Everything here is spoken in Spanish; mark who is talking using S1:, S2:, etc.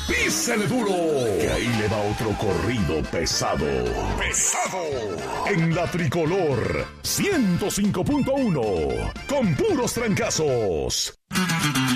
S1: Písele duro, que ahí le va otro corrido pesado. En la Tricolor 105.1, con puros trancazos.